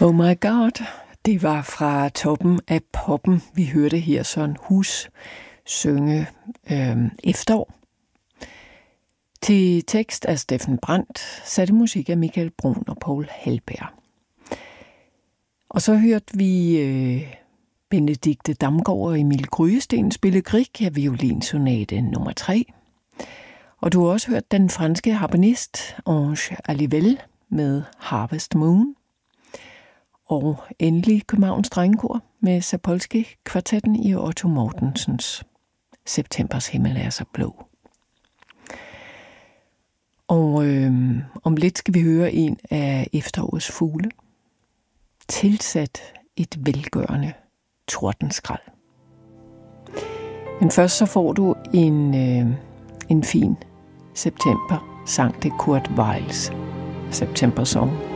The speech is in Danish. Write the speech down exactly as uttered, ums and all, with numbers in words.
Oh my god, det var fra toppen af poppen. Vi hørte her Søren Hus synge øh, Efterår. Til tekst af Steffen Brandt, satte musik af Michael Bruhn og Paul Hallberg. Og så hørte vi øh, Benedikte Damgaard og Emil Grydesten spille Grieg af violinsonate nummer tre. Og du har også hørt den franske harpenist Ange Alivel med Harvest Moon. Og endelig Københavns Drengekor med Sapolsky-kvartetten i Otto Mortensens Septembers himmel er så blå. Og øh, om lidt skal vi høre en af efterårets fugle, tilsat et velgørende tordenskrald. Men først så får du en, øh, en fin september sang til Kurt Weils September Song.